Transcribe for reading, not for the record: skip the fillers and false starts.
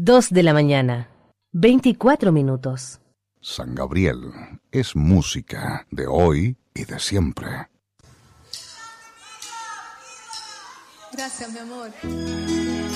2 de la mañana, 24 minutos. San Gabriel es música de hoy y de siempre. Gracias, mi amor.